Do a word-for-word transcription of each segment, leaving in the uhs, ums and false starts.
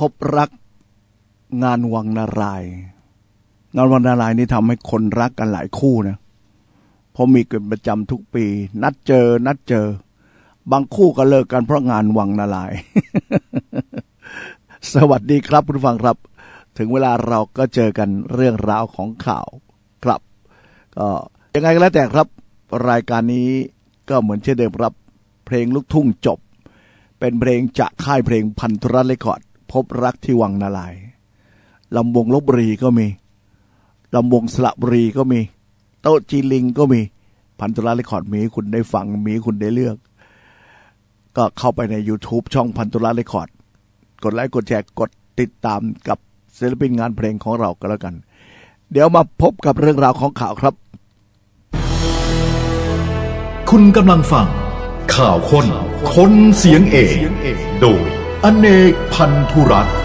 บรักงานวังนารายณ์งานวังนารายณ์นี่ทำให้คนรักกันหลายคู่นะเพราะมีกันประจำทุกปีนัดเจอนัดเจอบางคู่ก็เลิกกันเพราะงานวังนารายณ์ สวัสดีครับคุณผู้ฟังครับถึงเวลาเราก็เจอกันเรื่องราวของข่าวครับก็ยังไงก็แล้วแต่ครับรายการนี้ก็เหมือนเช่นเดิมครับเพลงลูกทุ่งจบเป็นเพลงจากค่ายเพลงพันธุรัตน์เรคคอร์ดพบรักที่วังนารายณ์ลำวงลพบุรีก็มีลำวงสระบุรีก็มีโต๊ะจีลิงก็มีพันธุรัตน์เรคคอร์ดมีคุณได้ฟังมีคุณได้เลือกก็เข้าไปใน YouTube ช่องพันธุรัตน์เรคคอร์ดกดไลค์กดแชร์กดติดตามกับศิลปินงานเพลงของเราก็แล้วกันเดี๋ยวมาพบกับเรื่องราวของข่าวครับคุณกำลังฟังข่าวคนคนเสียงเอกโดยอเนกพันธุรัตน์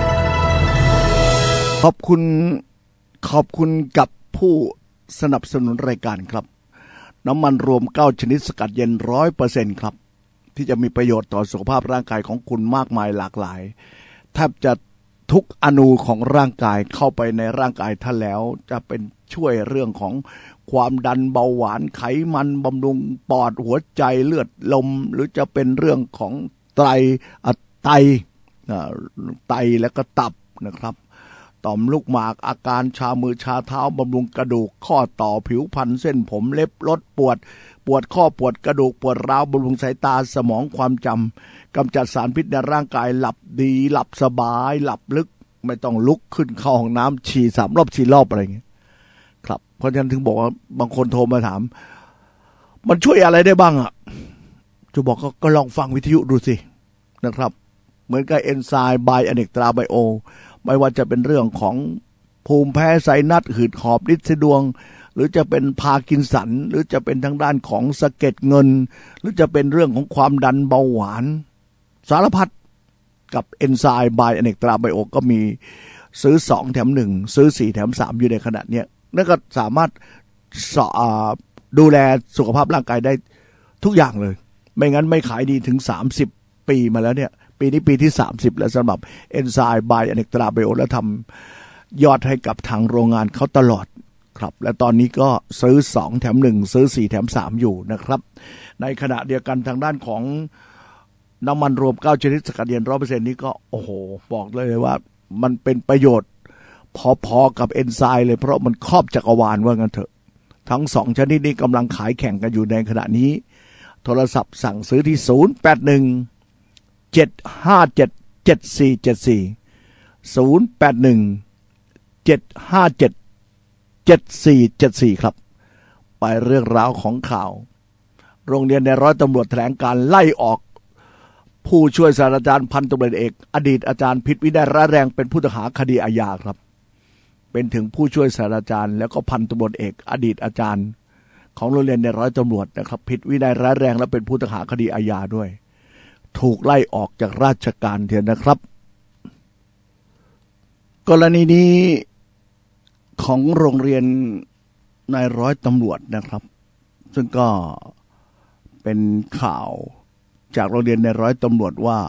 ขอบคุณขอบคุณกับผู้สนับสนุนรายการครับน้ำมันรวมเก้าชนิดสกัดเย็น ร้อยเปอร์เซ็นต์ ครับที่จะมีประโยชน์ต่อสุขภาพร่างกายของคุณมากมายหลากหลายแทบจะทุกอนูของร่างกายเข้าไปในร่างกายท่านแล้วจะเป็นช่วยเรื่องของความดันเบาหวานไขมันบำรุงปอดหัวใจเลือดลมหรือจะเป็นเรื่องของไตไตไตและก็ตับนะครับต่อมลูกหมากอาการชามือชาเท้าบำรุงกระดูกข้อต่อผิวพรรณเส้นผมเล็บลดปวดปวดข้อปวดกระดูกปวดร้าวบำรุงสายตาสมองความจำกำจัดสารพิษในร่างกายหลับดีหลับสบายหลับลึกไม่ต้องลุกขึ้นเข้าห้องน้ำฉี่สามรอบฉี่รอบอะไรอย่างเงี้ยครับเพราะฉะนั้นถึงบอกว่าบางคนโทรมาถามมันช่วยอะไรได้บ้างอ่ะจะบอกก็ก็ลองฟังวิทยุดูสินะครับเหมือนกับเอนไซม์ไบอเนกตราไบโอไม่ว่าจะเป็นเรื่องของภูมิแพ้ไซนัสหืดหอบฤทธิ์ดวงหรือจะเป็นพาร์กินสันหรือจะเป็นทางด้านของสะเก็ดเงินหรือจะเป็นเรื่องของความดันเบาหวานสารพัดกับเอนไซม์ไบอเนกตราไบโอก็มีซื้อสองแถมหนึ่งซื้อสี่แถมสามอยู่ในขณะเนี้ยนั่นก็สามารถดูแลสุขภาพร่างกายได้ทุกอย่างเลยไม่งั้นไม่ขายดีถึงสามสิบปีมาแล้วเนี่ยปีนี้ปีที่สามสิบแล้วสำหรับเอนไซม์ไบอเนกตราไบโอแล้วทำยอดให้กับทางโรงงานเขาตลอดครับและตอนนี้ก็ซื้อสองแถมหนึ่งซื้อสี่แถมสามอยู่นะครับในขณะเดียวกันทางด้านของน้ำมันรวมเก้าชนิดสกัดเย็น ร้อยเปอร์เซ็นต์ นี้ก็โอ้โหบอกเลยว่ามันเป็นประโยชน์พอๆกับเอนไซม์เลยเพราะมันครอบจักรวาลว่างั้นเถอะทั้งสองชนิดนี้กำลังขายแข่งกันอยู่ในขณะนี้โทรศัพท์สั่งซื้อที่ศูนย์ แปด หนึ่ง เจ็ด ห้า เจ็ด เจ็ด สี่ เจ็ด สี่ ศูนย์ แปด หนึ่ง เจ็ด ห้า เจ็ด เจ็ด สี่ เจ็ด สี่ครับไปเรื่องราวของข่าวโรงเรียนในร้อยตำรวจแถลงการไล่ออกผู้ช่วยศาสตราจารย์พันตำรวจเอกอดีตอาจารย์ผิดวินัยร้ายแรงเป็นผู้ต้องหาคดีอาญาครับเป็นถึงผู้ช่วยศาสตราจารย์แล้วก็พันตำรวจเอกอดีตอาจารย์ของโรงเรียนในร้อยตำรวจนะครับผิดวินัยร้ายแรงและเป็นผู้ต้องหาคดีอาญาด้วยถูกไล่ออกจากราชการเถอะนะครับกรณีนี้ของโรงเรียนนายร้อยตำรวจนะครับซึ่งก็เป็นข่าวจากโรงเรียนในร้อยตำรวจว่า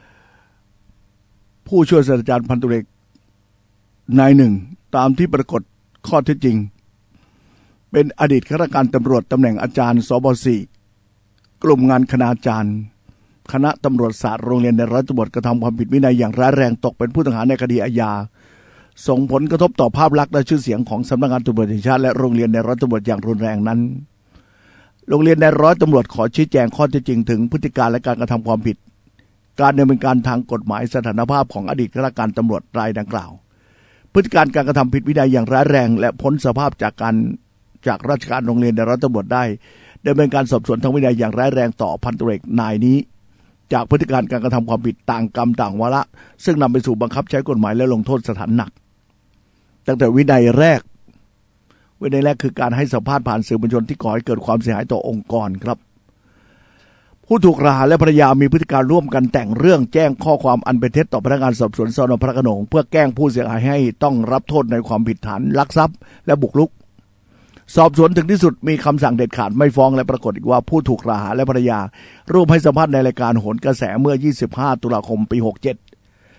ผู้ช่วยศาสตราจารย์พันตำรวจเอกนายหนึ่งตามที่ปรากฏข้อเท็จจริงเป็นอดีตข้าราชการตำรวจตำแหน่งอาจารย์สบสี่กลุ่มงานคณาจารย์คณะตำรวจศาสตร์โรงเรียนในร้อยตำรวจกระทำความผิดวินัยอย่างร้ายแรงตกเป็นผู้ต้องหาในคดีอาญาส่งผลกระทบต่อภาพลักษณ์และชื่อเสียงของสำนักงานตำรวจแห่งชาติและโรงเรียนในร้อยตำรวจอย่างรุนแรงนั้นโรงเรียนในร้อยตำรวจขอชี้แจงข้อเท็จจริงถึงพฤติการและการกระทำความผิดการดำเนินการทางกฎหมายสถานภาพของอดีตข้าราชการตำรวจรายดังกล่าวพฤติการการกระทำผิดวินัยอย่างร้ายแรงและพ้นสภาพจากการจากราชการโรงเรียนในร้อยตำรวจได้ดำเนินการสอบสวนทางวินัยอย่างร้ายแรงต่อพันตำรวจเอกนายนี้จากพฤติการการกระทำความผิดต่างกรรมต่างวาระซึ่งนำไปสู่บังคับใช้กฎหมายและลงโทษสถานหนักตั้งแต่วินัยแรกวินัยแรกคือการให้สัมภาษณ์ผ่านสื่อมวลชนที่ก่อให้เกิดความเสียหายต่อองค์กรครับผู้ถูกกล่าวหาและภรรยามีพฤติการร่วมกันแต่งเรื่องแจ้งข้อความอันเป็นเท็จต่อพนักงานสอบสวนสน.พระโขนงเพื่อแกล้งผู้เสียหายให้ต้องรับโทษในความผิดฐานลักทรัพย์และบุกรุกสอบสวนถึงที่สุดมีคำสั่งเด็ดขาดไม่ฟ้องและปรากฏอีกว่าผู้ถูกกล่าวหาและภรรยาร่วมให้สัมภาษณ์ในรายการโหนกระแสเมื่อยี่สิบห้าตุลาคมปีหกสิบเจ็ด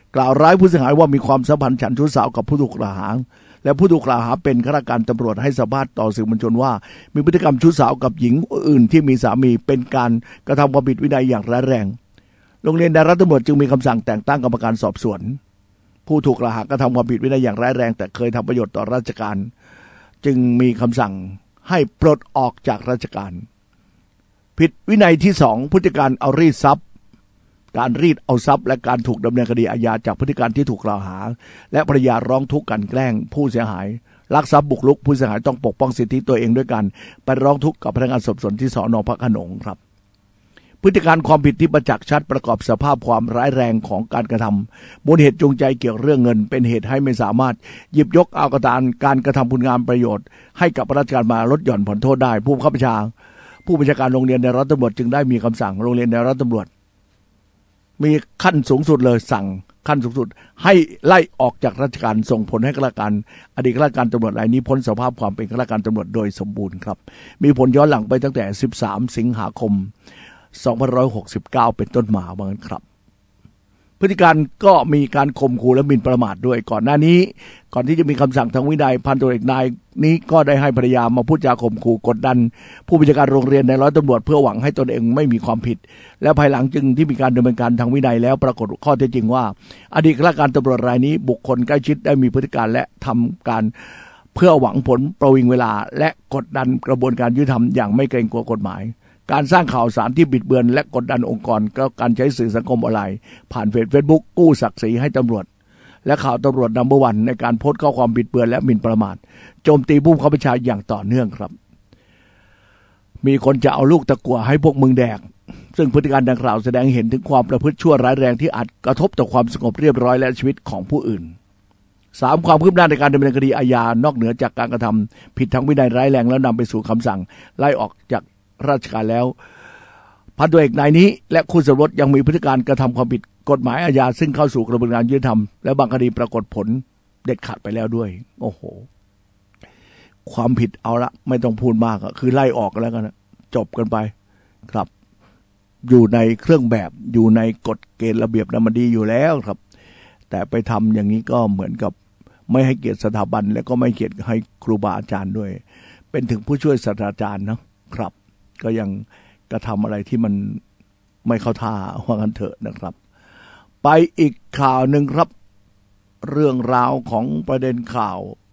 กล่าวร้ายผู้เสียหายว่ามีความสัมพันธ์ฉันชู้สาวกับผู้ถูกกล่าวหาและผู้ถูกกล่าวหาเป็นข้าราชการตำรวจให้สัมภาษณ์ต่อสื่อมวลชนว่ามีพฤติกรรมชู้สาวกับหญิงอื่นที่มีสามีเป็นการกระทำความผิดวินัยอย่างร้ายแรงโรงเรียนในรัฐตำรวจจึงมีคำสั่งแต่งตั้งกรรมการสอบสวนผู้ถูกกล่าวหากระทำความผิดวินัยอย่างร้ายแรงแต่เคยทำประโยชน์ต่อราชการจึงมีคำสั่งให้ปลดออกจากราชการผิดวินัยที่สองพฤติการเอารีดทรัพย์การรีดเอาทรัพย์และการถูกดำเนินคดีอาญาจากพฤติการที่ถูกกล่าวหาและภรรยาร้องทุกข์กลั่นแกล้งผู้เสียหายลักทรัพย์บุกรุกผู้เสียหายต้องปกป้องสิทธิตัวเองด้วยกันไปร้องทุกข์กับพนักงานสอบสวนที่สน.พระโขนงครับพฤติการความผิดที่ประจักษ์ชัดประกอบสภาพความร้ายแรงของการกระทำมูลเหตุจูงใจเกี่ยวเรื่องเงินเป็นเหตุให้ไม่สามารถหยิบยกเอากระทำการกระทำคุณงามประโยชน์ให้กับราชการมาลดหย่อนผ่อนโทษได้ผู้บังคับบัญชาผู้บัญชาการโรงเรียนในร้อยตำรวจจึงได้มีคำสั่งโรงเรียนในร้อยตำรวจมีขั้นสูงสุดเลยสั่งขั้นสูงสุดให้ไล่ออกจากราชการส่งผลให้ข้าราชการอดีตข้าราชการตำรวจรายนี้พ้นสภาพความเป็นข้าราชการตำรวจโดยสมบูรณ์ครับมีผลย้อนหลังไปตั้งแต่สิบสามสิงหาคมสองพันห้าร้อยหกสิบเก้าเป็นต้นมาเหมือนครับพฤติการก็มีการข่มขู่และหมิ่นประมาทด้วยก่อนหน้านี้ก่อนที่จะมีคำสั่งทางวินัยพันตำรวจเอกนายนี้ก็ได้ให้ภรรยามาพูดจาข่มขู่กดดันผู้บัญชาการโรงเรียนในร้อยตำรวจเพื่อหวังให้ตนเองไม่มีความผิดและภายหลังจึงที่มีการดำเนินการทางวินัยแล้วปรากฏข้อเท็จจริงว่าอดีตข้าราชการตำรวจรายนี้บุคคลใกล้ชิดได้มีพฤติการและทำการเพื่อหวังผลประวิงเวลาและกดดันกระบวนการยุติธรรมอย่างไม่เกรงกลัวกฎหมายการสร้างข่าวสารที่บิดเบือนและกดดันองค์กรก็การใช้สื่อสังคมออนไลน์ผ่านเฟซบุ๊กกู้ศักดิ์ศรีให้ตำรวจและข่าวตำรวจนัมเบอร์วันในการโพสต์ข้อความบิดเบือนและหมิ่นประมาทโจมตีผู้บังคับบัญชาอย่างต่อเนื่องครับมีคนจะเอาลูกตะกั่วให้พวกมึงแดกซึ่งพฤติการดังกล่าวแสดงเห็นถึงความประพฤติชั่วร้ายแรงที่อาจกระทบต่อความสงบเรียบร้อยและชีวิตของผู้อื่นสามความคืบหน้าในการดำเนินคดีอาญานอกเหนือจากการกระทำผิดทางวินัยร้ายแรงแล้วนำไปสู่คำสั่งไล่ออกจากราชการแล้วพันตำรวจเอกนายนี้และคู่สมรสยังมีพฤติการกระทำความผิดกฎหมายอาญาซึ่งเข้าสู่กระบวนการยุติธรรมและบางคดีปรากฏผลเด็ดขาดไปแล้วด้วยโอ้โหความผิดเอาละไม่ต้องพูดมากคือไล่ออกกันแล้วกันจบกันไปครับอยู่ในเครื่องแบบอยู่ในกฎเกณฑ์ระเบียบนั้นมันดีอยู่แล้วครับแต่ไปทำอย่างนี้ก็เหมือนกับไม่ให้เกียรติสถาบันและก็ไม่เกียรติให้ครูบาอาจารย์ด้วยเป็นถึงผู้ช่วยศาสตราจารย์นะครับก็ยังกระทำอะไรที่มันไม่เข้าท่าว่ากันเถอะนะครับไปอีกข่าวหนึ่งครับเรื่องราวของประเด็นข่า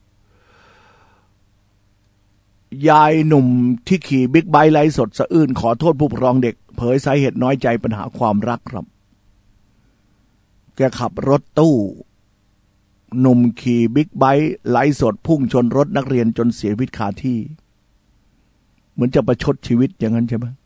วยายหนุ่มที่ขี่บิ๊กไบค์ไลฟ์สดสะอื้นขอโทษผู้ปกครองเด็กเผยสาเหตุน้อยใจปัญหาความรักครับแกขับรถตู้หนุ่มขี่บิ๊กไบค์ไลฟ์สดพุ่งชนรถนักเรียนจนเสียชีวิตคาที่เหมือนจะประชดชีวิตอย่างนั้นใช่ไหม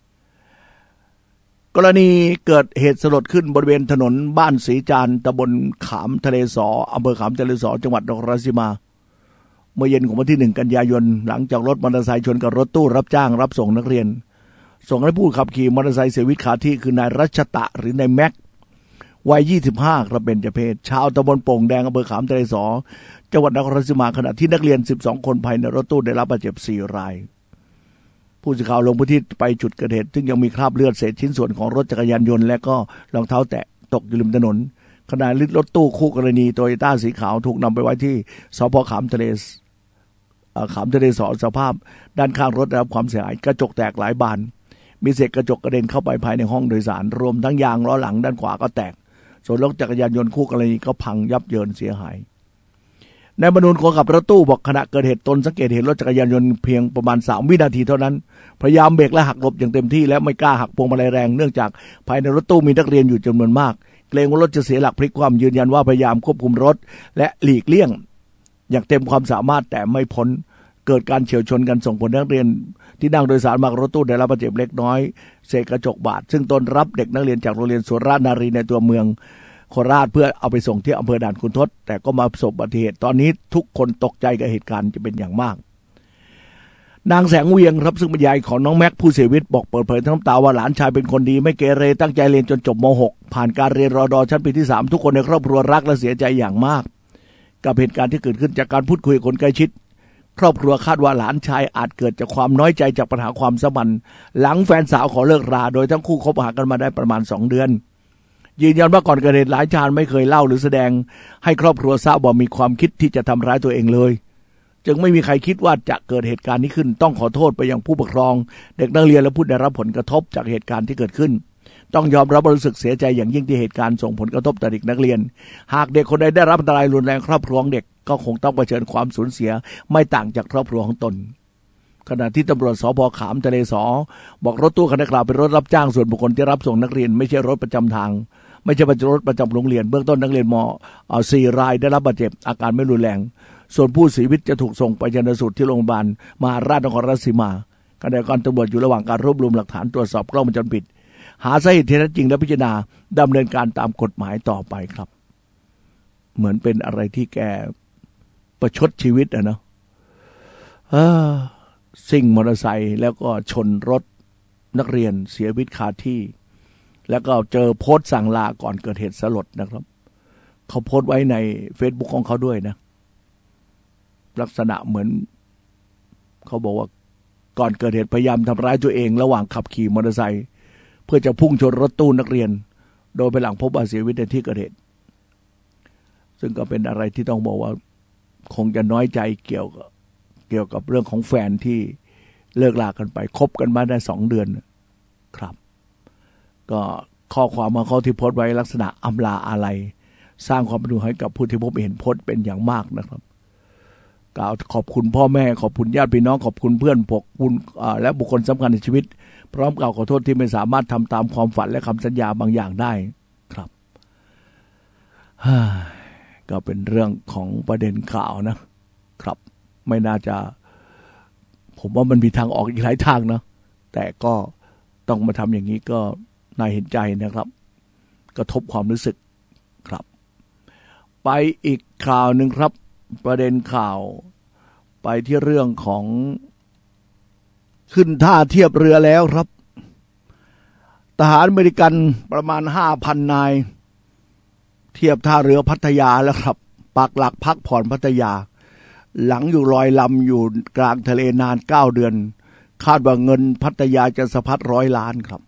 กรณีเกิดเหตุสลดขึ้นบริเวณถนนบ้านศรีจานตำบลขามทะเลสออำเภอขามทะเลสอจังหวัดนครราชสีมาเมื่อเย็นของวันที่หนึ่งกันยายนหลังจากรถมอเตอร์ไซค์ชนกับรถตู้รับจ้างรับส่งนักเรียนส่งให้ผู้ขับขี่มอเตอร์ไซค์เสียชีวิตคาที่คือนายรัชตะหรือนายแม็กวัยยี่สิบห้ากระเบญจเพศชาวตำบลโป่งแดงอำเภอขามทะเลสอจังหวัดนครราชสีมาขณะที่นักเรียนสิบสองคนภายในรถตู้ได้รับบาดเจ็บสี่รายผู้สื่อข่าวลงพื้นที่ไปจุดเกิดเหตุซึ่งยังมีคราบเลือดเศษชิ้นส่วนของรถจักรยานยนต์และก็รองเท้าแตะตกอยู่ริมถนนขณะรถตู้คู่กรณีโตโยต้าสีขาวถูกนำไปไว้ที่สภ.ขามทะเลขามทะเลสอสภาพด้านข้างรถได้รับความเสียหายกระจกแตกหลายบานมีเศษกระจกกระเด็นเข้าไปภายในห้องโดยสารรวมทั้งยางล้อหลังด้านขวาก็แตกส่วนรถจักรยานยนต์คู่กรณีก็พังยับเยินเสียหายนายบรรลุนคนขับรถตู้บอกขณะเกิดเหตุตนสังเกตเห็นรถจักรยานยนต์เพียงประมาณสามวินาทีเท่านั้นพยายามเบรกและหักหลบอย่างเต็มที่และไม่กล้าหักพวงมาลัยแรงเนื่องจากภายในรถตู้มีนักเรียนอยู่จำนวนมากเกรงว่ารถจะเสียหลักพลิกคว่ำยืนยันว่าพยายามควบคุมรถและหลีกเลี่ยงอย่างเต็มความสามารถแต่ไม่พ้นเกิดการเฉียวชนกันส่งผลนักเรียนที่นั่งโดยสารมารถตู้ได้รับบาดเจ็บเล็กน้อยเศษกระจกบาดซึ่งตนรับเด็กนักเรียนจากโรงเรียนสุราษฎร์นารีในตัวเมืองโคราชเพื่อเอาไปส่งที่อำเภอด่านขุนทดแต่ก็มาประสบอุบัติเหตุตอนนี้ทุกคนตกใจกับเหตุการณ์จะเป็นอย่างมากนางแสงเวียงครับซึ่งเป็นยายของน้องแม็กผู้เสียชีวิตบอกเปิดเผยทั้งน้ำตาว่าหลานชายเป็นคนดีไม่เกเรตั้งใจเรียนจนจบม หกผ่านการเรียนรอดอชั้นปีที่สามทุกคนในครอบครัวรักและเสียใจอย่างมากกับเหตุการณ์ที่เกิดขึ้นจากการพูดคุยกับคนใกล้ชิดครอบครัวคาดว่าหลานชายอาจเกิดจากความน้อยใจจากปัญหาความสัมพันธ์หลังแฟนสาวขอเลิกราโดยทั้งคู่คบหากันมาได้ประมาณสองเดือนยืนยันว่าก่อนเกิดเหตุหลายชาญไม่เคยเล่าหรือแสดงให้ครอบครัวทราบว่ามีความคิดที่จะทำร้ายตัวเองเลยจึงไม่มีใครคิดว่าจะเกิดเหตุการณ์นี้ขึ้นต้องขอโทษไปยังผู้ปกครองเด็กนักเรียนและผู้ได้รับผลกระทบจากเหตุการณ์ที่เกิดขึ้นต้องยอมรับรู้สึกเสียใจอย่างยิ่งที่เหตุการณ์ส่งผลกระทบต่อเด็กนักเรียนหากเด็กคนใดได้รับอันตรายรุนแรงครอบครัวเด็กก็คงต้องเผชิญความสูญเสียไม่ต่างจากครอบครัวของตนขณะที่ตำรวจสภ.ขามทะเลสอบอกรถตู้คันดังกล่าวเป็นรถรับจ้างส่วนบุคคลที่รับส่งนักเรียนไม่ใช่รถประจำทางไม่ใช่รถประจำโรงเรียนเบื้องต้นนักเรียนม.สี่รายได้รับบาดเจ็บอาการไม่รุนแรงส่วนผู้เสียชีวิตจะถูกส่งไปชันสูตรที่โรงพยาบาลมหาราชนครราชสีมาขณะเดียวกันตำรวจอยู่ระหว่างการรวบรวมหลักฐานตรวจสอบกล้องวงจรปิดหาสาเหตุที่แท้จริงและพิจารณาดำเนินการตามกฎหมายต่อไปครับเหมือนเป็นอะไรที่แกประชดชีวิตอะเนาะซิ่งมอเตอร์ไซค์แล้วก็ชนรถนักเรียนเสียชีวิตคาที่แล้วก็เจอโพสต์สั่งลาก่อนเกิดเหตุสลดนะครับเขาโพสต์ไว้ใน Facebook ของเขาด้วยนะลักษณะเหมือนเขาบอกว่าก่อนเกิดเหตุพยายามทำร้ายตัวเองระหว่างขับขี่มอเตอร์ไซค์เพื่อจะพุ่งชนรถตู้นักเรียนโดยไปหลังพบว่าเสียชีวิตในที่เกิดเหตุซึ่งก็เป็นอะไรที่ต้องบอกว่าคงจะน้อยใจเกี่ยวกับเกี่ยวกับเรื่องของแฟนที่เลิกลากันไปคบกันมาได้สองเดือนครับก็ข้อความมาข้อที่โพสต์ไว้ลักษณะอำลาอะไรสร้างความเป็นห่วงให้กับผู้ที่พบเห็นโพสต์เป็นอย่างมากนะครับกล่าวขอบคุณพ่อแม่ขอบคุณญาติพี่น้องขอบคุณเพื่อนพวกคุณและบุคคลสำคัญในชีวิตพร้อมกล่าวขอโทษที่ไม่สามารถทำตามความฝันและคำสัญญาบางอย่างได้ครับก็เป็นเรื่องของประเด็นข่าวนะครับไม่น่าจะผมว่ามันมีทางออกอีกหลายทางนะแต่ก็ต้องมาทำอย่างนี้ก็น่าเห็นใจนะครับกระทบความรู้สึกครับไปอีกข่าวหนึ่งครับประเด็นข่าวไปที่เรื่องของขึ้นท่าเทียบเรือแล้วครับทหารอเมริกันประมาณ ห้าพัน นายเทียบท่าเรือพัทยาแล้วครับปักหลักพักผ่อนพัทยาหลังอยู่ลอยลำอยู่กลางทะเลนานเก้าเดือนคาดว่าเงินพัทยาจะสะพัดร้อยล้านครับ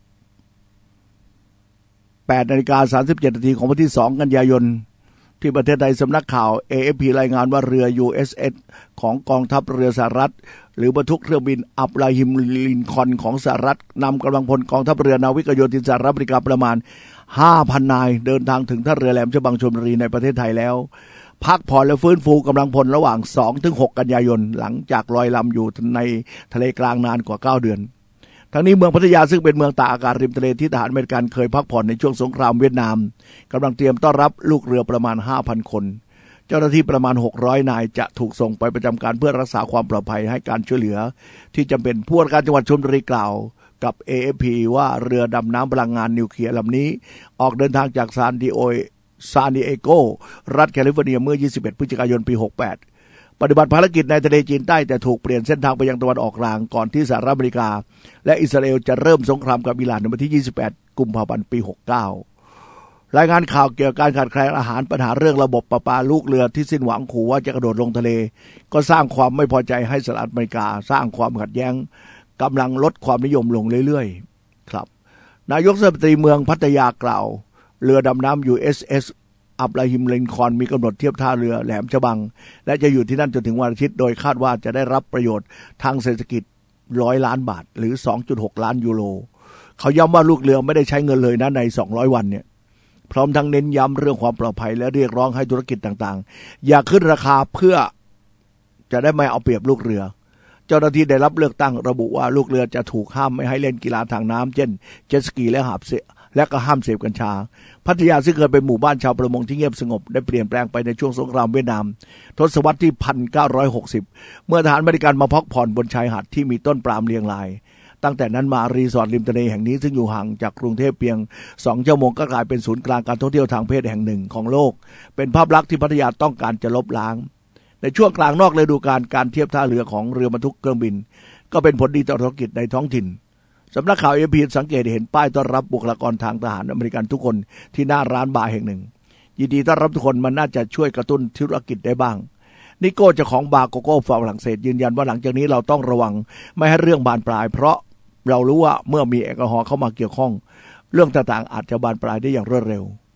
แปดนาฬิกาสามสิบเจ็ดนาทีของวันที่สองกันยายนที่ประเทศไทยสำนักข่าว เอ เอฟ พี รายงานว่าเรือ ยู เอส เอส ของกองทัพเรือสหรัฐหรือบรรทุกเครื่องบินอับราฮิมลินคอล์นของสหรัฐนำกำลังพลกองทัพเรือนาวิกโยธินสหรัฐอเมริกาประมาณ ห้าพัน นายเดินทางถึงท่าเรือแหลมฉบังชลบุรีในประเทศไทยแล้วพักผ่อนและฟื้นฟูกำลังพลระหว่าง สองถึงหก กันยายนหลังจากลอยลำอยู่ในทะเลกลางนานกว่าเก้าเดือนทั้งนี้เมืองพัทยาซึ่งเป็นเมืองตากอากาศริมทะเลที่ทหารอเมริกันเคยพักผ่อนในช่วงสงครามเวียดนามกำลังเตรียมต้อนรับลูกเรือประมาณ ห้าพัน คนเจ้าหน้าที่ประมาณหกร้อยนายจะถูกส่งไปประจำการเพื่อรักษาความปลอดภัยให้การช่วยเหลือที่จำเป็นผู้ว่าการจังหวัดชลบุรีกล่าวกับ เอ เอฟ พี ว่าเรือดำน้ำพลังงานนิวเคลียร์ลำนี้ออกเดินทางจากซานดิโอซานดิเอโกรัฐแคลิฟอร์เนียเมื่อยี่สิบเอ็ดพฤศจิกายนปีหกสิบแปดปฏิบัติภารกิจในทะเลจีนใต้แต่ถูกเปลี่ยนเส้นทางไปยังตะวันออกกลางก่อนที่สหรัฐอเมริกาและอิสราเอลจะเริ่มสงครามกับอิหร่านในวันที่ยี่สิบแปดกุมภาพันธ์ปีหกสิบเก้ารายงานข่าวเกี่ยวกับการขาดแคลนอาหารปัญหาเรื่องระบบประปาลูกเรือที่สิ้นหวังขู่ว่าจะกระโดดลงทะเลก็สร้างความไม่พอใจให้สหรัฐอเมริกาสร้างความขัดแย้งกำลังลดความนิยมลงเรื่อยๆครับนายกเทศมนตรีเมืองพัทยากล่าวเรือดำน้ำ ยู เอส เอส อับราฮิมลินคอล์นมีกำหนดเทียบท่าเรือแหลมฉบังและจะอยู่ที่นั่นจนถึงวันอาทิตย์โดยคาดว่าจะได้รับประโยชน์ทางเศรษฐกิจร้อยล้านบาทหรือ สองจุดหก ล้านยูโรเขาย้ำว่าลูกเรือไม่ได้ใช้เงินเลยนะในสองร้อยวันเนี่ยพร้อมทั้งเน้นย้ำเรื่องความปลอดภัยและเรียกร้องให้ธุรกิจต่างๆอย่าขึ้นราคาเพื่อจะได้ไม่เอาเปรียบลูกเรือเจ้าหน้าที่ได้รับเลือกตั้งระบุว่าลูกเรือจะถูกห้ามไม่ให้เล่นกีฬาทางน้ำเช่นเจ็ตสกีและหาบเสและก็ห้ามเสพกัญชาพัทยาซึ่งเคยเป็นหมู่บ้านชาวประมงที่เงียบสงบได้เปลี่ยนแปลงไปในช่วงสงครามเวียดนามทศวรรษที่หนึ่งพันเก้าร้อยหกสิบเมื่อทหารอเมริกันมาพักผ่อนบนชายหาดที่มีต้นปาล์มเรียงรายตั้งแต่นั้นมารีสอร์ทริมทะเลแห่งนี้ซึ่งอยู่ห่างจากกรุงเทพเพียงสองชั่วโมงก็กลายเป็นศูนย์กลางการท่องเที่ยวทางเพศแห่งหนึ่งของโลกเป็นภาพลักษณ์ที่พัทยาต้องการจะลบล้างในช่วงกลางนอกฤดูกาลการเทียบท่าเรือของเรือบรรทุกเครื่องบินก็เป็นผลดีต่อธุรกิจในท้องถิ่นสำนักข่าว เอ พี สังเกตเห็นป้ายต้อนรับบุคลากรทางทหารอเมริกันทุกคนที่หน้าร้านบาร์แห่งหนึ่งยินดีต้อนรับทุกคนมันน่าจะช่วยกระตุ้นธุรกิจได้บ้างนิโก้เจ้าของบาร์โกโก้ฝรั่งเศสยืนยันว่าหลังจากนี้เราต้องระวังไม่ให้เรื่องบานปลายเพราะเรารู้ว่าเมื่อมีแอลกอฮอล์เข้ามาเกี่ยวข้องเรื่องต่างๆอาจจะบานปลายได้อย่างรวดเร็ว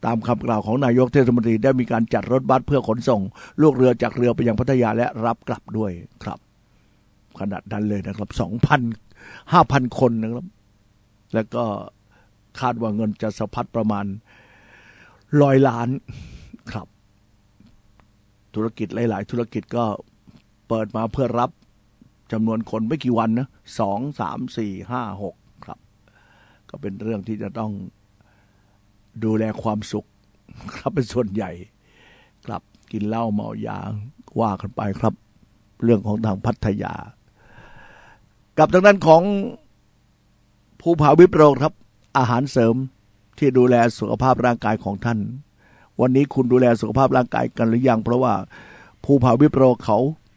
ตามคำกล่าวของนายกเทศมนตรีได้มีการจัดรถบัสเพื่อขนส่งลูกเรือจากเรือไปยังพัทยาและรับกลับด้วยครับขนาดนั้นเลยนะครับ สองพัน ห้าพัน คนนะครับแล้วก็คาดว่าเงินจะสะพัดประมาณร้อยล้านครับธุรกิจหลายๆธุรกิจก็เปิดมาเพื่อรับจำนวนคนไม่กี่วันนะสอง สาม สี่ ห้า หกครับก็เป็นเรื่องที่จะต้องดูแลความสุขครับเป็นส่วนใหญ่ครับกินเหล้าเมายาว่ากันไปครับเรื่องของทางพัทยากับทางด้านของภูผาวิปโรครับอาหารเสริมที่ดูแลสุขภาพร่างกายของท่านวันนี้คุณดูแลสุขภาพร่างกายกันหรือยังเพราะว่าภูผาวิปโรเขา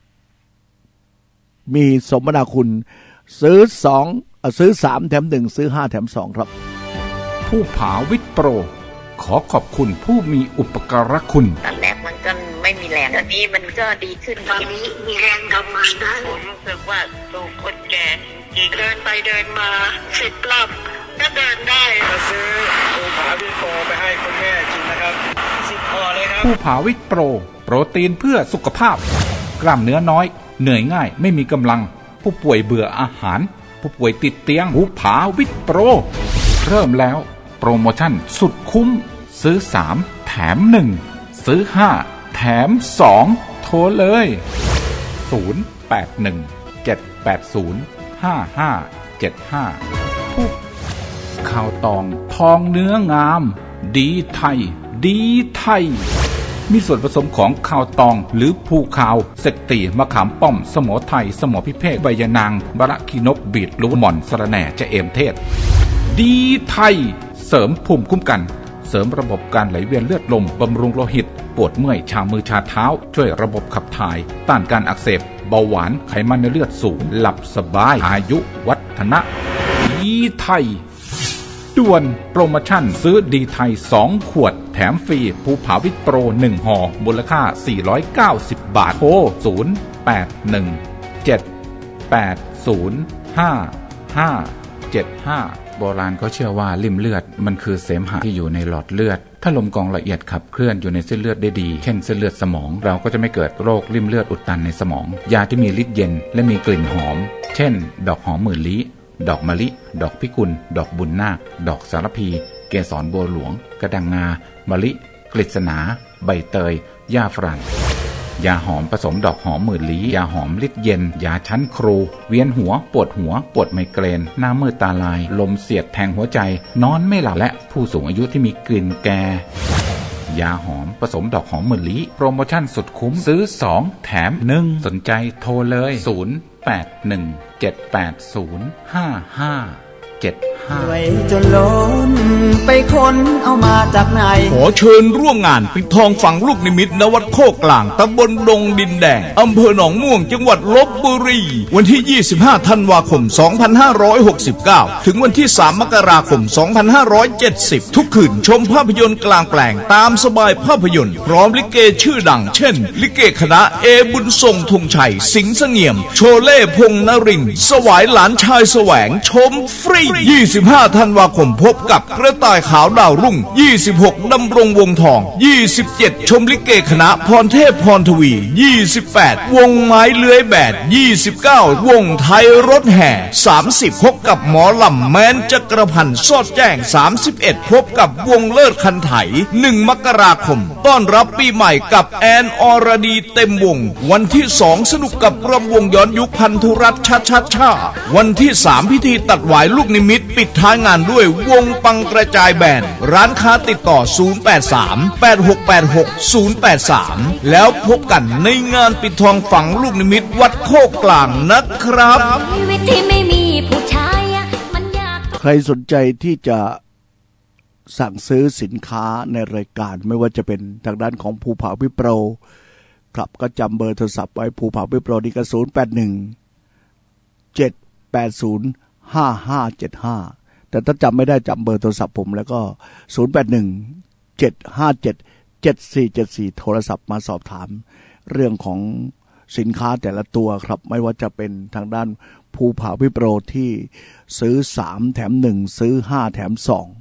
มีสมนาคุณซื้อสองซื้อสามแถมหนึ่งซื้อห้าแถมสองครับภูผาวิปโรขอขอบคุณผู้มีอุปการะคุณตอนแรกมันก็ไม่มีแรงตอนนี้มันก็ดีขึ้นตอนนี้มีแรงทำงานได้ผมรู้สึกว่าสูงคนแก่จริงเดินไปเดินมาสิบรอบก็เดินได้มาซื้อภูผาวิปโรไปให้คุณแม่กินนะครับสิบห่อเลยครับภูผาวิปโรโปรตีนเพื่อสุขภาพกล้ามเนื้อน้อยเหนื่อยง่ายไม่มีกำลังผู้ป่วยเบื่ออาหารผู้ป่วยติดเตียงภูผาวิปโรเริ่มแล้วโปรโมชั่นสุดคุ้มซื้อสามแถมหนึ่งซื้อห้าแถมสองโทรเลยศูนย์ แปด หนึ่ง เจ็ด แปด ศูนย์ ห้า ห้า เจ็ด ห้าผู้ข้าวตองทองเนื้องามดีไทยดีไทยมีส่วนผสมของข้าวตองหรือภูขาวเสกตีมะขามป้อมสมอไทยสมอพิเภกใบยะนางบะระขีนกบีดลูกหม่อนสะระแหน่จะเอมเทศดีไทยเสริมภูมิคุ้มกันเสริมระบบการไหลเวียนเลือดลมบำรุงโลหิตปวดเมื่อยชามือชาเท้าช่วยระบบขับถ่ายต้านการอักเสบเบาหวานไขมันในเลือดสูงหลับสบายอายุวัฒนะดีไทยด่วนโปรโมชั่นซื้อดีไทยสองขวดแถมฟรีภูผาวิปโรหนึ่งห่อมูลค่าสี่ร้อยเก้าสิบบาทโทรศูนย์ แปด หนึ่ง เจ็ด แปด ศูนย์ ห้า ห้า เจ็ด ห้าโบราณก็เชื่อว่าลิ่มเลือดมันคือเสมหะที่อยู่ในหลอดเลือดถ้าลมกรองละเอียดขับเคลื่อนอยู่ในเส้นเลือดได้ดีเช่นเส้นเลือดสมองเราก็จะไม่เกิดโรคลิ่มเลือดอุดตันในสมองยาที่มีฤทธิ์เย็นและมีกลิ่นหอมเช่นดอกหอมหมื่นลี้ดอกมะลิดอกพิกุลดอกบุญนาคดอกสารพีเกสรบัวหลวงกระดังงามะลิกฤษณาใบเตยหญ้าฝรั่งยาหอมผสมดอกหอมหมื่นลี้ยาหอมฤทธิ์เย็นยาชั้นครูเวียนหัวปวดหัวปวดไมเกรนหน้ามืดตาลายลมเสียดแทงหัวใจนอนไม่หลับและผู้สูงอายุที่มีกลิ่นแก่ยาหอมผสมดอกหอมหมื่นลี้โปรโมชั่นสุดคุ้มซื้อสองแถมหนึ่งสนใจโทรเลยศูนย์ แปด หนึ่ง เจ็ด แปด ศูนย์ ห้า ห้า เจ็ด ห้าไว้จนล้นไปค้นเอามาจากไหนขอเชิญร่วมงานปิดทองฝังลูกนิมิตณวัดโคกกลางตำบลดงดินแดงอำเภอหนองม่วงจังหวัดลพบุรีวันที่ยี่สิบห้าธันวาคมสองพันห้าร้อยหกสิบเก้าถึงวันที่สามมกราคมสองพันห้าร้อยเจ็ดสิบทุกคืนชมภาพยนตร์กลางแปลงตามสบายภาพยนตร์พร้อมลิเกชื่อดังเช่นลิเกคณะเอบุญทรงธงชัยสิงห์เสงี่ยมโชเล่พงษ์นรินทร์สวายหลานชายแสวงชมฟรียี่สิบห้าธันวาคมพบกับกระต่ายขาวดาวรุ่งยี่สิบหกดำรงวงทองยี่สิบเจ็ดชมลิเกคณะพรเทพพรทวียี่สิบแปดวงไม้เลื้อยแบดยี่สิบเก้าวงไทยรถแห่สามสิบพบกับหมอลำแมนจักรพันธ์สอดแจ้งสามสิบเอ็ดพบกับวงเลิศคันไถหนึ่งมกราคมต้อนรับปีใหม่กับแอนอรดีเต็มวงวันที่สองสนุกกับรำวงย้อนยุคพันธุรัตน์ชัดชัดชาวันที่สามพิธีตัดหวายลูกนิมิตปิดท้ายงานด้วยวงปังกระจายแบนด์ร้านค้าติดต่อศูนย์ แปด สาม แปด หก แปด หก ศูนย์ แปด สามแล้วพบกันในงานปิดทองฝังลูกนิมิตวัดโคกกลางนะครับชีวิตที่ไม่มีผู้ชายมันยากใครสนใจที่จะสั่งซื้อสินค้าในรายการไม่ว่าจะเป็นทางด้านของภูผาวิปโรครับก็จำเบอร์โทรศัพท์ไว้ภูผาวิปโรนี่ก็ศูนย์ แปด หนึ่ง เจ็ด แปด ศูนย์ ห้า ห้า เจ็ด ห้าแต่ถ้าจำไม่ได้จำเบอร์โทรศัพท์ผมแล้วก็ศูนย์ แปด หนึ่ง เจ็ด ห้า เจ็ด เจ็ด สี่ เจ็ด สี่โทรศัพท์มาสอบถามเรื่องของสินค้าแต่ละตัวครับไม่ว่าจะเป็นทางด้านภูผาวิปโรที่ซื้อสามแถมหนึ่งซื้อห้าแถมสอง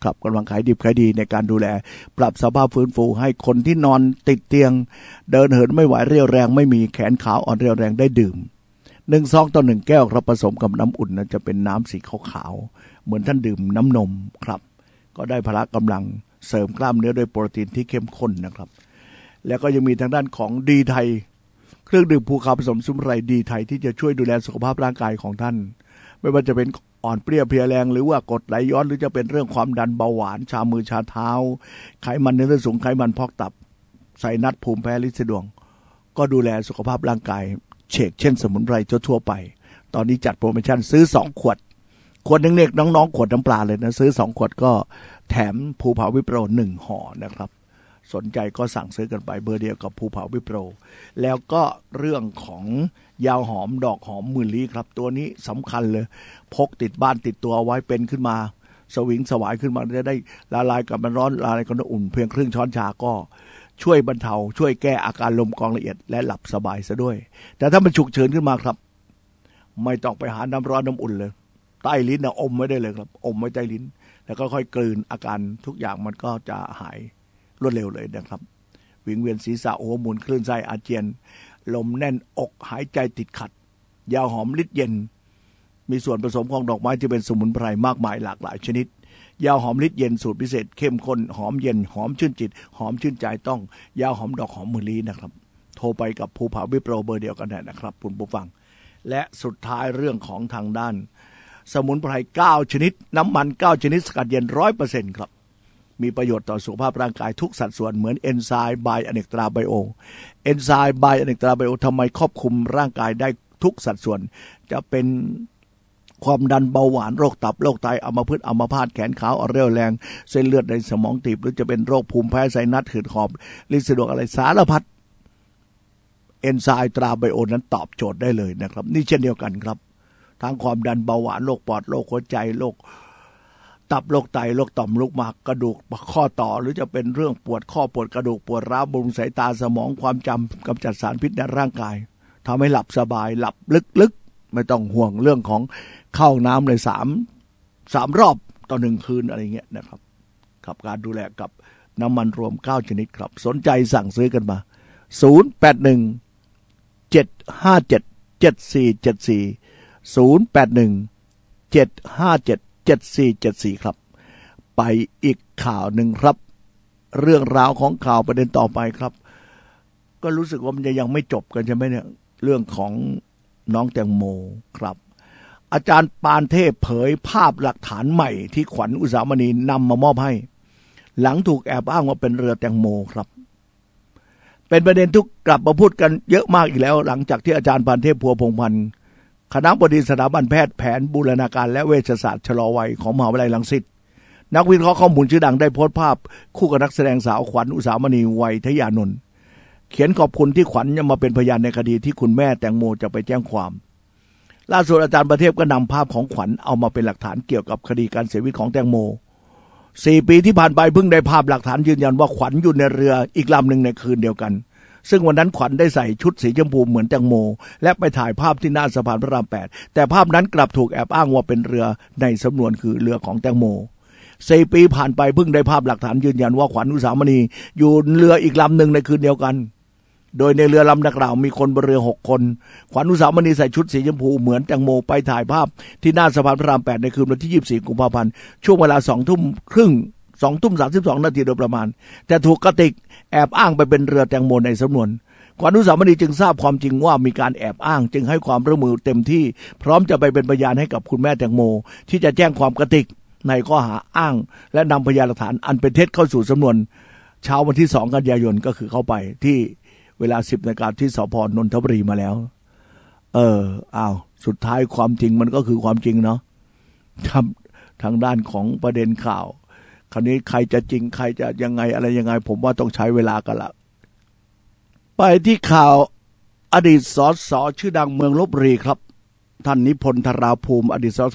ครับกำลังขายดิบขายดีในการดูแลปรับสภาพฟื้นฟูให้คนที่นอนติดเตียงเดินเหินไม่ไหวเรี่ยวแรงไม่มีแขนขาอ่อนเรี่ยวแรงได้ดื่มหนึ่งซองต่อหนึ่งแก้วครับผสมกับน้ำอุ่นนะจะเป็นน้ำสีขาวๆเหมือนท่านดื่มน้ำนมครับก็ได้พละกำลังเสริมกล้ามเนื้อด้วยโปรตีนที่เข้มข้นนะครับแล้วก็ยังมีทางด้านของดีไทยเครื่องดื่มภูเขาผสมสมุนไพรดีไทยที่จะช่วยดูแลสุขภาพร่างกายของท่านไม่ว่าจะเป็นอ่อนเปรี้ยเพลียแรงหรือว่ากรดไหลย้อนหรือจะเป็นเรื่องความดันเบาหวานชามือชาเท้าไขมันในเลือดสูงไขมันพอกตับไซนัสภูมิแพ้ลิ้นสะดวงก็ดูแลสุขภาพร่างกายเชกเช่นสมุนไพรทั่วไปตอนนี้จัดโปรโมชั่นซื้อสองขวดขวดนึงเนี่ยน้องๆขวดน้ำปลาเลยนะซื้อสองขวดก็แถมภูผาวิปโรหนึ่งห่อนะครับสนใจก็สั่งซื้อกันไปเบอร์เดียวกับภูผาวิปโรแล้วก็เรื่องของยาหอมดอกหอมหมื่นลี้ครับตัวนี้สำคัญเลยพกติดบ้านติดตัวไว้เป็นขึ้นมาสวิงสวายขึ้นมาจะได้ละลายกับมันร้อนละลายกับน้ำอุ่นเพียงครึ่งช้อนชาก็ช่วยบรรเทาช่วยแก้อาการลมกองละเอียดและหลับสบายซะด้วยแต่ถ้ามันฉุกเฉินขึ้นมาครับไม่ต้องไปหาน้ำร้อนน้ำอุ่นเลยใต้ลิ้นนะอมไว้ได้เลยครับอมไว้ใต้ลิ้นแล้วก็ค่อยกลืนอาการทุกอย่างมันก็จะหายรวดเร็วเลยนะครับวิงเวียนศีรษะหัวหมุนคลื่นไส้อาเจียนลมแน่นอกหายใจติดขัดยาหอมฤทธิ์เย็นมีส่วนผสมของดอกไม้ที่เป็นสมุนไพรมากมายหลากหลายชนิดยาหอมฤทธิ์เย็นสูตรพิเศษเข้มข้นหอมเย็นหอมชื่นจิตหอมชื่นใจต้องยาหอมดอกหอมหมื่นลี้นะครับโทรไปกับภูผาวิปโรเบอร์เดียวกันนะครับคุณผู้ฟังและสุดท้ายเรื่องของทางด้านสมุนไพรเก้าชนิดน้ำมันเก้าชนิดสกัดเย็น ร้อยเปอร์เซ็นต์ ครับมีประโยชน์ต่อสุขภาพร่างกายทุกสัดส่วนเหมือนเอนไซม์ไบอเนกตราไบโอเอนไซม์ไบอเนกตราไบโอทำไมครอบคลุมร่างกายได้ทุกสัดส่วนจะเป็นความดันเบาหวานโรคตับโรคไตอัมพฤกษ์อัมพาตแขนขาอ่อนเรี่ยวแรงเส้นเลือดในสมองตีบหรือจะเป็นโรคภูมิแพ้ไซนัสหืดหอบลิ้นสะดวกอะไรสารพัดเอนไซม์ตราไบโอนั้นตอบโจทย์ได้เลยนะครับนี่เช่นเดียวกันครับทั้งความดันเบาหวานโรคปอดโรคหัวใจโรคตับโรคไตโรคต่อมลูกหมากกระดูกข้อต่อหรือจะเป็นเรื่องปวดข้อปวดกระดูกปวดร้าวบำรุงสายตาสมองความจำกำจัดสารพิษในร่างกายทำให้หลับสบายหลับลึกๆไม่ต้องห่วงเรื่องของเข้าน้ำเลยสามสามรอบต่อหนึ่งคืนอะไรเงี้ยนะครับกับการดูแลกับน้ำมันรวมเก้าชนิดครับสนใจสั่งซื้อกันมาศูนย์ แปด หนึ่ง เจ็ด ห้า เจ็ด เจ็ด สี่ เจ็ด สี่ ศูนย์ แปด หนึ่ง เจ็ด ห้า เจ็ด เจ็ด สี่ เจ็ด สี่ครับไปอีกข่าวหนึ่งครับเรื่องราวของข่าวประเด็นต่อไปครับก็รู้สึกว่ามันจะยังไม่จบกันใช่ไหมเนี่ยเรื่องของน้องแตงโมครับอาจารย์ปานเทพเผยภาพหลักฐานใหม่ที่ขวัญอุสามณีนำมามอบให้หลังถูกแอบอ้างว่าเป็นเรือแตงโมครับเป็นประเด็นทุกกลับมาพูดกันเยอะมากอีกแล้วหลังจากที่อาจารย์ปานเทพพัวพงษ์พันธ์คณบดีสถาบันแพทย์แผนบูรณาการและเวชศาสตร์ชะลอวัยของมหาวิทยาลัยรังสิตนักวิเคราะห์ข้อมูลชื่อดังได้โพสต์ภาพคู่กับนักแสดงสาวขวัญอุสามณีวัยทยานนท์เขียนขอบคุณที่ขวัญยังมาเป็นพยานในคดีที่คุณแม่แตงโมจะไปแจ้งความล่าสุดอาจารย์ประเทพก็นำภาพของขวัญเอามาเป็นหลักฐานเกี่ยวกับคดีการเสียชีวิตของแตงโมสี่ปีที่ผ่านไปเพิ่งได้ภาพหลักฐานยืนยันว่าขวัญอยู่ในเรืออีกลำหนึ่งในคืนเดียวกันซึ่งวันนั้นขวัญได้ใส่ชุดสีชมพูเหมือนแตงโมและไปถ่ายภาพที่หน้าสะพานพระรามแปดแต่ภาพนั้นกลับถูกแอบอ้างว่าเป็นเรือในสำนวนคือเรือของแตงโมสี่ปีผ่านไปเพิ่งได้ภาพหลักฐานยืนยันว่าขวัญอุสามณีอยู่เรืออีกลำหนึ่งในคืนเดียวกันโดยในเรือลำดังกล่าวมีคนบนเรือหกคนขวัญอุสามณีใส่ชุดสีชมพูเหมือนแตงโมไปถ่ายภาพที่หน้าสะพานพระรามแปดในคืนวันที่ยี่สิบสี่กุมภาพันธ์ช่วงเวลาสองทุ่มครึ่งสองทุ่มสามสิบสองนาทีโดยประมาณแต่ถูกกระติกแอบอ้างไปเป็นเรือแตงโมในสำนวนขวัญอุสามณีจึงทราบความจริงว่ามีการแอบอ้างจึงให้ความร่วมมือเต็มที่พร้อมจะไปเป็นพยานให้กับคุณแม่แตงโมที่จะแจ้งความกระติกในข้อหาอ้างและนำพยานหลักฐานอันเป็นเท็จเข้าสู่สำนวนเช้าวันที่สองกันยายนก็คือเข้าไปที่เวลาสิบนาฬิกาที่สภ.นนทบุรีมาแล้วเอออ้าวสุดท้ายความจริงมันก็คือความจริงเนาะครับทางด้านของประเด็นข่าวคราวนี้ใครจะจริงใครจะยังไงอะไรยังไงผมว่าต้องใช้เวลากันละไปที่ข่าวอดีตสสชื่อดังเมืองลพบุรีครับท่านนิพนธ์ธราภูมิอดีตสส